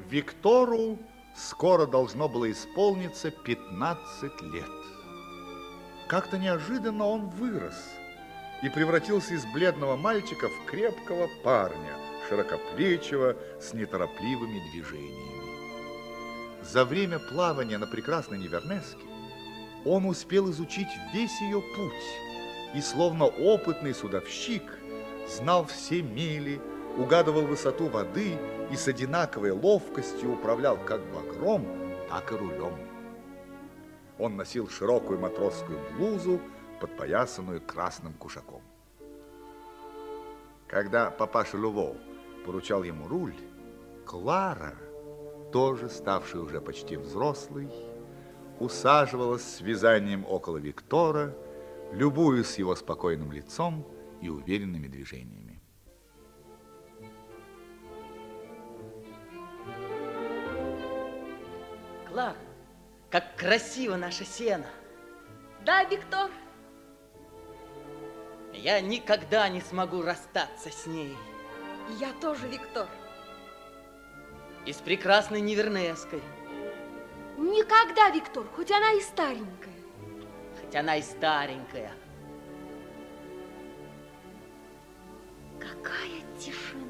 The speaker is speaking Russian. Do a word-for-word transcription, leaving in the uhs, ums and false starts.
Виктору скоро должно было исполниться пятнадцать лет. Как-то неожиданно он вырос и превратился из бледного мальчика в крепкого парня, широкоплечего, с неторопливыми движениями. За время плавания на прекрасной Нивернеске он успел изучить весь ее путь и, словно опытный судовщик, знал все мели, угадывал высоту воды и с одинаковой ловкостью управлял как багром, так и рулем. Он носил широкую матросскую блузу, подпоясанную красным кушаком. Когда папаша Лувол поручал ему руль, Клара, тоже ставшая уже почти взрослой, усаживалась с вязанием около Виктора, любуясь его спокойным лицом и уверенными движениями. Клара, как красиво наша сено! Да, Виктор? Я никогда не смогу расстаться с ней. Я тоже, Виктор. И с прекрасной Нивернеской. Никогда, Виктор, хоть она и старенькая. Хоть она и старенькая. Какая тишина!